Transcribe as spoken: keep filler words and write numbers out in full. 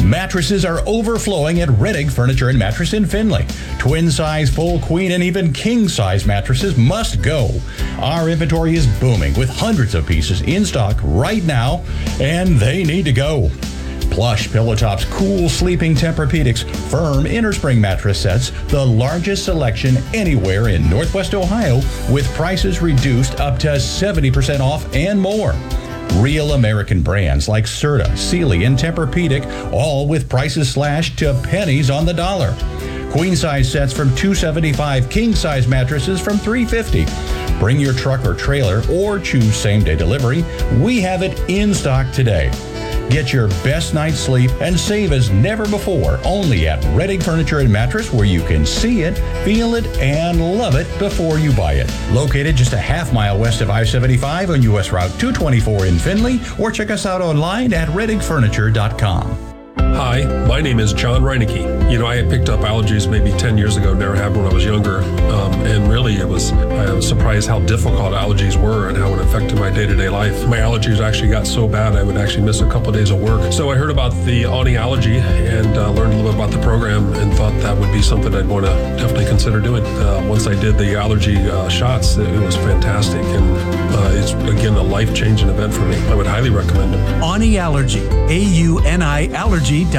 Mattresses are overflowing at Reddig Furniture and Mattress in Findlay. Twin size, full, queen, and even king size mattresses must go. Our inventory is booming with hundreds of pieces in stock right now, and they need to go. Plush pillow tops, cool sleeping Tempur-Pedics, firm innerspring mattress sets, the largest selection anywhere in Northwest Ohio, with prices reduced up to seventy percent off and more. Real American brands like Serta, Sealy, and Tempur-Pedic, all with prices slashed to pennies on the dollar. Queen size sets from two hundred seventy-five dollars, king size mattresses from three hundred fifty dollars. Bring your truck or trailer or choose same day delivery. We have it in stock today. Get your best night's sleep and save as never before only at Reddig Furniture and Mattress, where you can see it, feel it, and love it before you buy it. Located just a half mile west of I seventy-five on U S Route two twenty-four in Findlay, or check us out online at reddig furniture dot com. Hi, my name is John Reinecke. You know, I had picked up allergies maybe ten years ago, never had when I was younger. Um, and really, it was, I was surprised how difficult allergies were and how it affected my day-to-day life. My allergies actually got so bad, I would actually miss a couple of days of work. So I heard about the Ani Allergy and uh, learned a little bit about the program and thought that would be something I'd want to definitely consider doing. Uh, once I did the allergy uh, shots, it, it was fantastic. And uh, it's, again, a life-changing event for me. I would highly recommend it. Ani Allergy, A U N I allergy